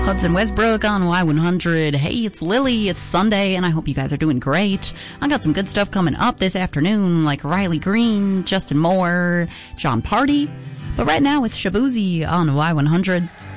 Hudson Westbrook on Y100. Hey, it's Lily. It's Sunday, and I hope you guys are doing great. I got some good stuff coming up this afternoon, like Riley Green, Justin Moore, John Party. But right now, it's Shabuzi on Y100.